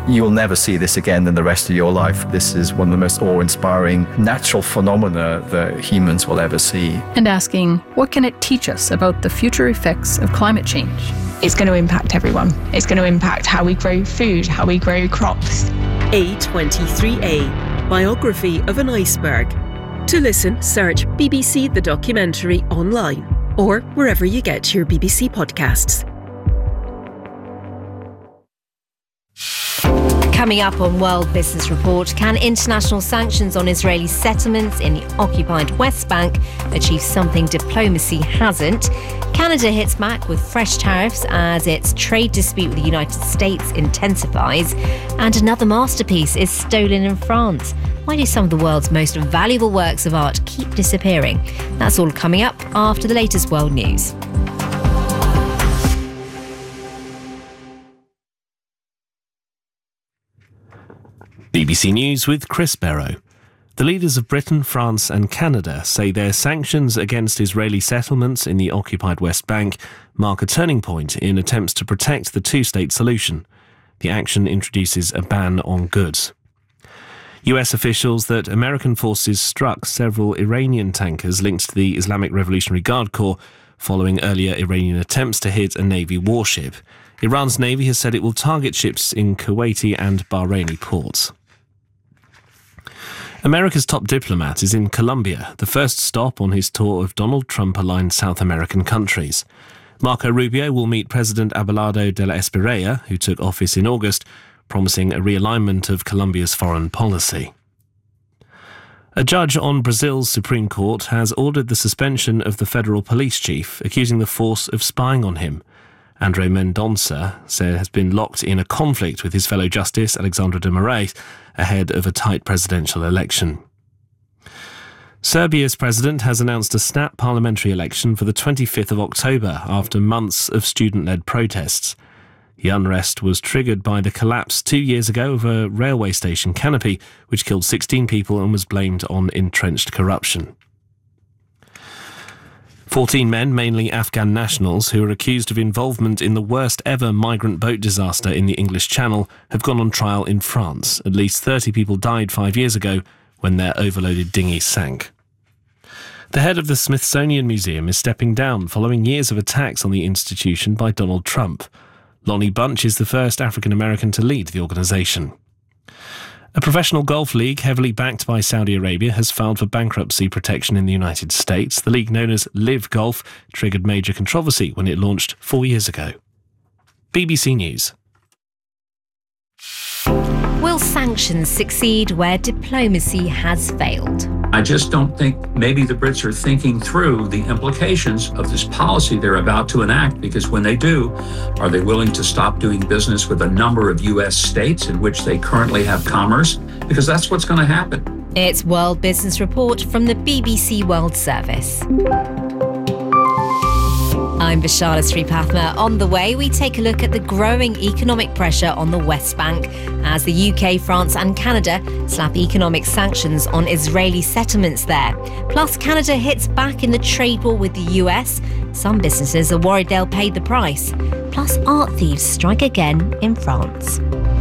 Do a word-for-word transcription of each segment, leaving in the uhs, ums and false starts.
you'll never see this again in the rest of your life. This is one of the most awe-inspiring natural phenomena that humans will ever see. And asking, what can it teach us about the future effects of climate change? It's going to impact everyone. It's going to impact how we grow food, how we grow crops. A twenty-three A, Biography of an Iceberg. To listen, search B B C The Documentary online or wherever you get your B B C podcasts. Coming up on World Business Report, can international sanctions on Israeli settlements in the occupied West Bank achieve something diplomacy hasn't? Canada hits back with fresh tariffs as its trade dispute with the United States intensifies. And another masterpiece is stolen in France. Why do some of the world's most valuable works of art keep disappearing? That's all coming up after the latest world news. B B C News with Chris Barrow. The leaders of Britain, France and Canada say their sanctions against Israeli settlements in the occupied West Bank mark a turning point in attempts to protect the two-state solution. The action introduces a ban on goods. U S officials that American forces struck several Iranian tankers linked to the Islamic Revolutionary Guard Corps following earlier Iranian attempts to hit a Navy warship. Iran's Navy has said it will target ships in Kuwaiti and Bahraini ports. America's top diplomat is in Colombia, the first stop on his tour of Donald Trump-aligned South American countries. Marco Rubio will meet President Abelardo de la Espriella, who took office in August, promising a realignment of Colombia's foreign policy. A judge on Brazil's Supreme Court has ordered the suspension of the federal police chief, accusing the force of spying on him. André Mendonça said has been locked in a conflict with his fellow justice, Alexandre de Moraes, ahead of a tight presidential election. Serbia's president has announced a snap parliamentary election for the twenty-fifth of October after months of student-led protests. The unrest was triggered by the collapse two years ago of a railway station canopy, which killed sixteen people and was blamed on entrenched corruption. Fourteen men, mainly Afghan nationals, who are accused of involvement in the worst ever migrant boat disaster in the English Channel, have gone on trial in France. At least thirty people died five years ago when their overloaded dinghy sank. The head of the Smithsonian Museum is stepping down following years of attacks on the institution by Donald Trump. Lonnie Bunch is the first African-American to lead the organisation. A professional golf league heavily backed by Saudi Arabia has filed for bankruptcy protection in the United States. The league, known as Live Golf, triggered major controversy when it launched four years ago. B B C News. Will sanctions succeed where diplomacy has failed? I just don't think maybe the Brits are thinking through the implications of this policy they're about to enact, because when they do, are they willing to stop doing business with a number of U S states in which they currently have commerce? Because that's what's going to happen. It's World Business Report from the B B C World Service. I'm Vishala Sripathma. On the way, we take a look at the growing economic pressure on the West Bank as the U K, France and Canada slap economic sanctions on Israeli settlements there. Plus, Canada hits back in the trade war with the U S. Some businesses are worried they'll pay the price. Plus, art thieves strike again in France.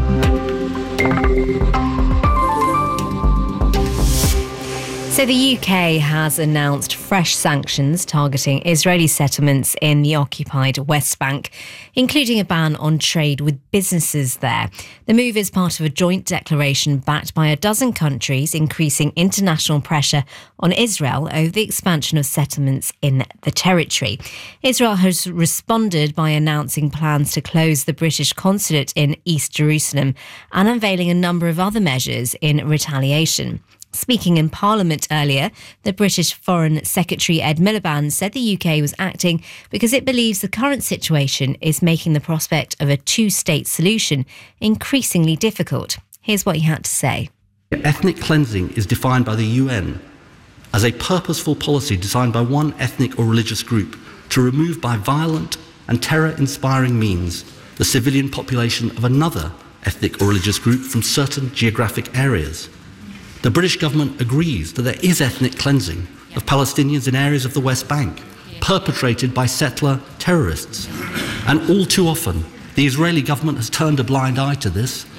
So the U K has announced fresh sanctions targeting Israeli settlements in the occupied West Bank, including a ban on trade with businesses there. The move is part of a joint declaration backed by a dozen countries, increasing international pressure on Israel over the expansion of settlements in the territory. Israel has responded by announcing plans to close the British consulate in East Jerusalem and unveiling a number of other measures in retaliation. Speaking in Parliament earlier, the British Foreign Secretary Ed Miliband said the U K was acting because it believes the current situation is making the prospect of a two-state solution increasingly difficult. Here's what he had to say. Ethnic cleansing is defined by the U N as a purposeful policy designed by one ethnic or religious group to remove by violent and terror-inspiring means the civilian population of another ethnic or religious group from certain geographic areas. The British government agrees that there is ethnic cleansing of Palestinians in areas of the West Bank, perpetrated by settler terrorists. And all too often, the Israeli government has turned a blind eye to this